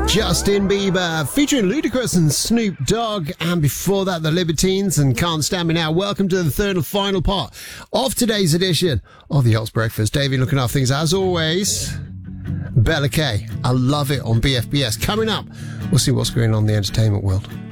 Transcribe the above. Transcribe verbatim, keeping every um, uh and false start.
Justin Bieber featuring Ludacris and Snoop Dogg, and before that the Libertines and Can't Stand Me Now. Welcome to the third and final part of today's edition of the Ox Breakfast. Davey looking after things as always. Bella K, I Love It on B F B S. Coming up, we'll see what's going on in the entertainment world.